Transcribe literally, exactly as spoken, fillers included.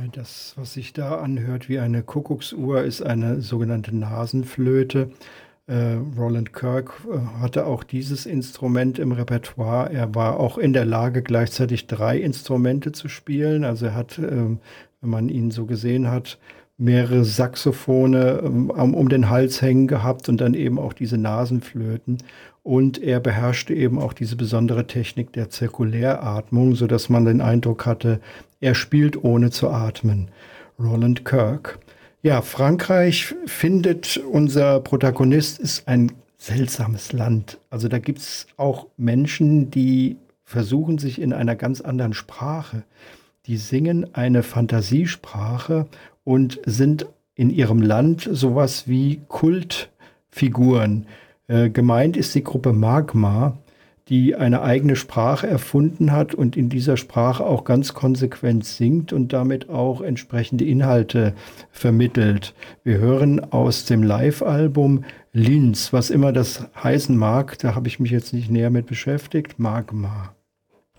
Das, was sich da anhört wie eine Kuckucksuhr, ist eine sogenannte Nasenflöte. Äh, Roland Kirk äh, hatte auch dieses Instrument im Repertoire. Er war auch in der Lage, gleichzeitig drei Instrumente zu spielen. Also er hat, ähm, wenn man ihn so gesehen hat, mehrere Saxophone ähm, am- um den Hals hängen gehabt und dann eben auch diese Nasenflöten. Und er beherrschte eben auch diese besondere Technik der Zirkuläratmung, sodass man den Eindruck hatte, er spielt ohne zu atmen. Roland Kirk. Ja, Frankreich findet, unser Protagonist ist ein seltsames Land. Also da gibt es auch Menschen, die versuchen sich in einer ganz anderen Sprache. Die singen eine Fantasiesprache und sind in ihrem Land sowas wie Kultfiguren. Äh, gemeint ist die Gruppe Magma, die eine eigene Sprache erfunden hat und in dieser Sprache auch ganz konsequent singt und damit auch entsprechende Inhalte vermittelt. Wir hören aus dem Live-Album Linz, was immer das heißen mag, da habe ich mich jetzt nicht näher mit beschäftigt, Magma.